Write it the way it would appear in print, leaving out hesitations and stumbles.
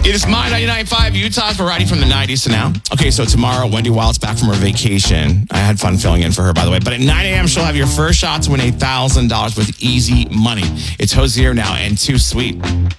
It is My 99.5 Utah's variety from the 90s to now. Okay, so tomorrow, Wendy Wild's back from her vacation. I had fun filling in for her, by the way. But at 9 a.m., she'll have your first shot to win $1,000 with easy money. It's Hosier now and Too Sweet.